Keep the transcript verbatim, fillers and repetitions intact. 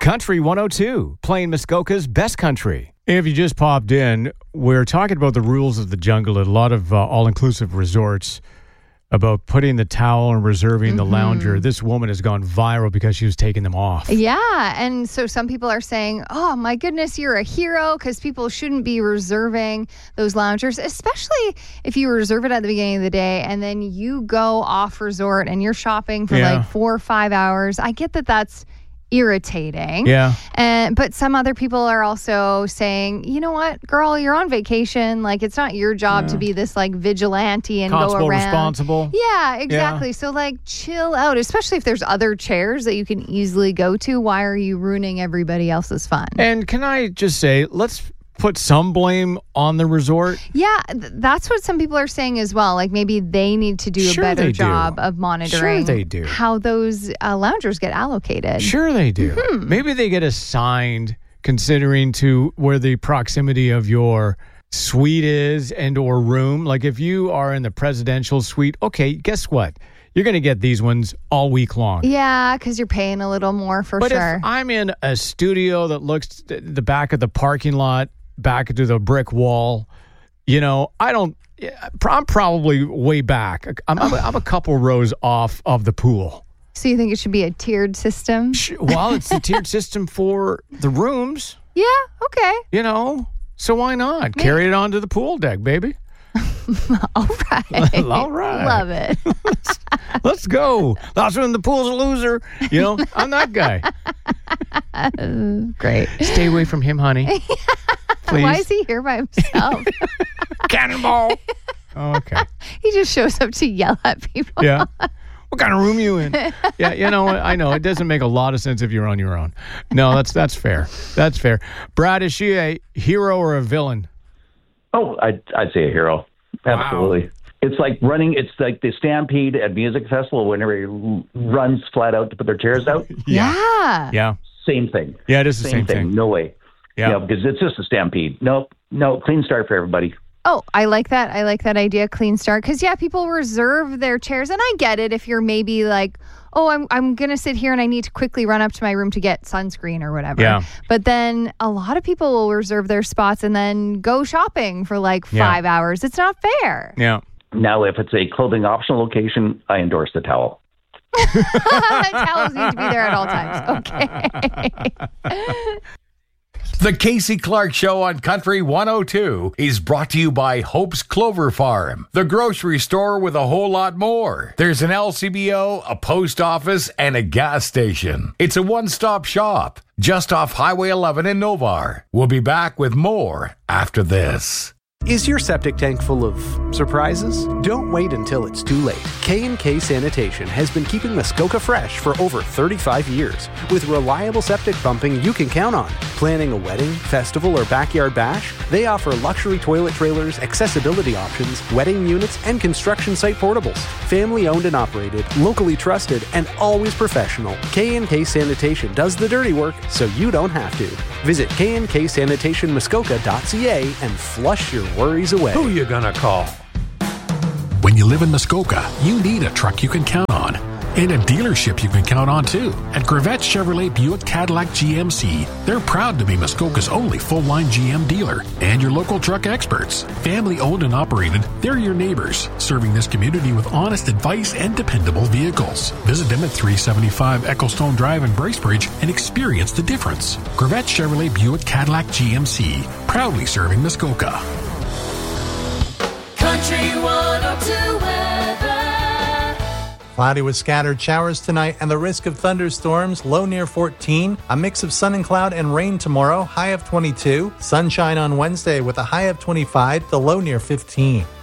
Country one oh two, playing Muskoka's best country. If you just popped in, we're talking about the rules of the jungle at a lot of uh, all-inclusive resorts about putting the towel and reserving mm-hmm. the lounger. This woman has gone viral because she was taking them off. Yeah, and so some people are saying, oh, my goodness, you're a hero, because people shouldn't be reserving those loungers, especially if you reserve it at the beginning of the day and then you go off resort and you're shopping for yeah. like four or five hours. I get that that's irritating. Yeah. And but some other people are also saying, you know what, girl, you're on vacation. Like, it's not your job yeah. to be this like vigilante and Constable, go around. responsible. Yeah, exactly. Yeah. So like chill out, especially if there's other chairs that you can easily go to. Why are you ruining everybody else's fun? And can I just say, let's put some blame on the resort. Yeah, th- that's what some people are saying as well. Like maybe they need to do sure a better do. job of monitoring sure they do. how those uh, loungers get allocated. Sure they do. Mm-hmm. Maybe they get assigned considering to where the proximity of your suite is and or room. Like if you are in the presidential suite, okay, guess what? You're going to get these ones all week long. Yeah, because you're paying a little more for but sure. But if I'm in a studio that looks at the back of the parking lot, back to the brick wall, you know, I don't, I'm probably way back. I'm, I'm, a, I'm a couple rows off of the pool. So you think it should be a tiered system? Well, it's a tiered system for the rooms. Yeah, okay. You know, so why not? Maybe. Carry it onto the pool deck, baby. All right. All right. Love it. let's, let's go. That's when the pool's a loser. You know, I'm that guy. Great. Stay away from him, honey. Please. Why is he here by himself? Cannonball. Oh, okay. He just shows up to yell at people. Yeah. What kind of room you in? Yeah, you know, I know. It doesn't make a lot of sense if you're on your own. No, that's that's fair. That's fair. Brad, is she a hero or a villain? Oh, I'd, I'd say a hero. Absolutely. Wow. It's like running, it's like the Stampede at Music Festival whenever he runs flat out to put their chairs out. Yeah. Yeah. yeah. Same thing. Yeah, it is the same, same thing. thing. No way. Yeah. You know, because it's just a Stampede. Nope. No, clean start for everybody. Oh, I like that. I like that idea, clean start. Because, yeah, people reserve their chairs. And I get it if you're maybe like, oh, I'm I'm going to sit here and I need to quickly run up to my room to get sunscreen or whatever. Yeah. But then a lot of people will reserve their spots and then go shopping for like five yeah. hours. It's not fair. Yeah. Now, if it's a clothing optional location, I endorse the towel. Towels need to be there at all times. Okay. The Casey Clark Show on Country one oh two is brought to you by Hope's Clover Farm, the grocery store with a whole lot more. There's an L C B O, a post office, and a gas station. It's a one-stop shop just off Highway eleven in Novar. We'll be back with more after this. Is your septic tank full of surprises? Don't wait until it's too late. K and K Sanitation has been keeping Muskoka fresh for over thirty-five years with reliable septic pumping you can count on. Planning a wedding, festival, or backyard bash? They offer luxury toilet trailers, accessibility options, wedding units, and construction site portables. Family owned and operated, locally trusted, and always professional. K and K Sanitation does the dirty work so you don't have to. Visit K and K Sanitation Muskoka dot C A and flush your worries away. Who you gonna call? When you live in Muskoka, you need a truck you can count on. And a dealership you can count on, too. At Gravette Chevrolet Buick Cadillac G M C, they're proud to be Muskoka's only full-line G M dealer and your local truck experts. Family-owned and operated, they're your neighbors, serving this community with honest advice and dependable vehicles. Visit them at three seventy-five Ecclestone Drive in Bracebridge and experience the difference. Gravette Chevrolet Buick Cadillac G M C, proudly serving Muskoka. Country one oh two weather. Cloudy with scattered showers tonight and the risk of thunderstorms, low near fourteen. A mix of sun and cloud and rain tomorrow, high of twenty-two. Sunshine on Wednesday with a high of twenty-five, the low near fifteen.